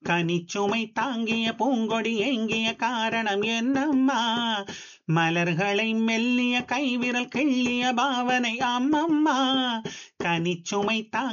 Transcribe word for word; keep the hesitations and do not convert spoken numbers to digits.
கனிச்சுமை தாங்கிய பூங்கொடி ஏங்கிய காரணம் என்னம்மா? மலர்களை மெல்லிய கைவிரல் கிள்ளிய பாவனை அம்மம்மா. கனிச்சுமை தாங்கிய